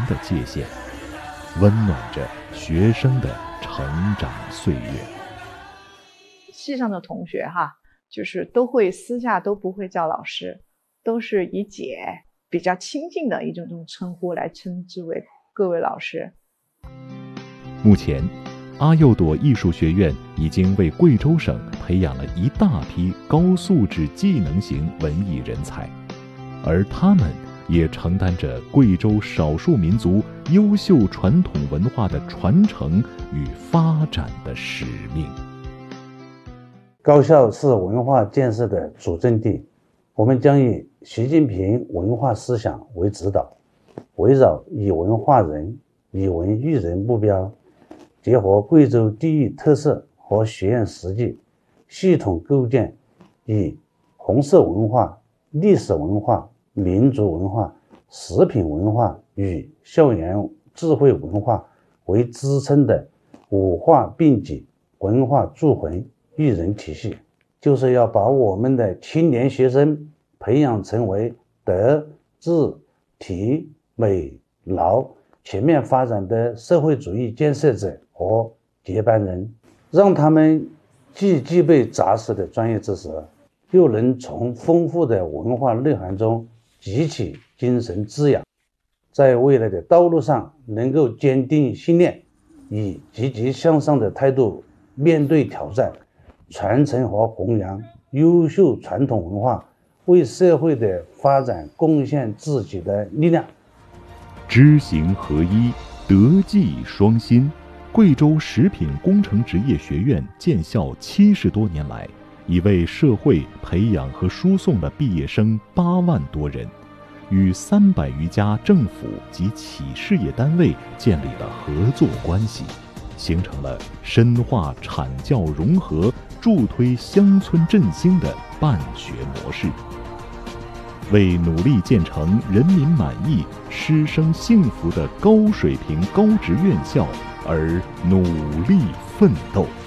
的界限，温暖着学生的成长岁月。 系上的同学就是都会私下都不会叫老师，都是以姐比较亲近的一种称呼来称之为各位老师。 目前阿幼朵艺术学院已经为贵州省培养了一大批高素质技能型文艺人才，而他们也承担着贵州少数民族优秀传统文化的传承与发展的使命。 高校是文化建设的主阵地，我们将以习近平文化思想为指导，围绕以文化人、以文育人目标，结合贵州地域特色和学院实际，系统构建以红色文化、历史文化、民族文化、食品文化与校园智慧文化为支撑的五化并举文化铸魂育人体系，就是要把我们的青年学生培养成为德智体美劳全面发展的社会主义建设者和接班人，让他们既具备扎实的专业知识，又能从丰富的文化内涵中汲取精神滋养，在未来的道路上能够坚定信念，以积极向上的态度面对挑战，传承和弘扬优秀传统文化，为社会的发展贡献自己的力量。 知行合一，德技双馨。贵州食品工程职业学院建校70多年来，已为社会培养和输送了毕业生8万多人，与300余家政府及企事业单位建立了合作关系，形成了深化产教融合、助推乡村振兴的办学模式，为努力建成人民满意、师生幸福的高水平高职院校而努力奋斗。